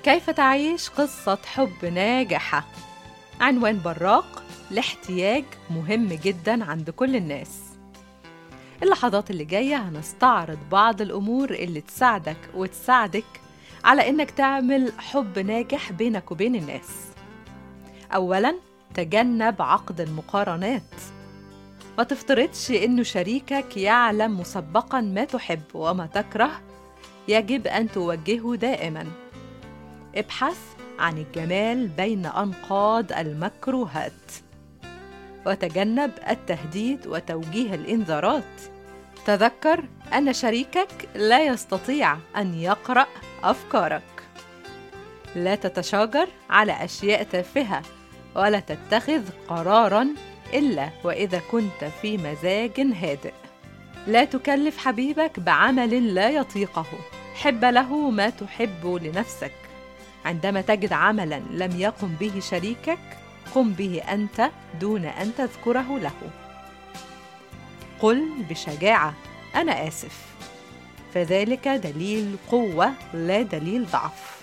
كيف تعيش قصة حب ناجحة؟ عنوان براق لاحتياج مهم جداً عند كل الناس. اللحظات اللي جاية هنستعرض بعض الأمور اللي تساعدك وتساعدك على إنك تعمل حب ناجح بينك وبين الناس. أولاً، تجنب عقد المقارنات. ما تفترضش إنه شريكك يعلم مسبقاً ما تحب وما تكره. يجب أن توجهه دائماً. ابحث عن الجمال بين أنقاض المكروهات. وتجنب التهديد وتوجيه الإنذارات. تذكر أن شريكك لا يستطيع أن يقرأ أفكارك. لا تتشاجر على أشياء تافهة، ولا تتخذ قراراً إلا وإذا كنت في مزاج هادئ. لا تكلف حبيبك بعمل لا يطيقه. حب له ما تحب لنفسك. عندما تجد عملاً لم يقم به شريكك، قم به أنت دون أن تذكره له. قل بشجاعة: أنا آسف، فذلك دليل قوة لا دليل ضعف.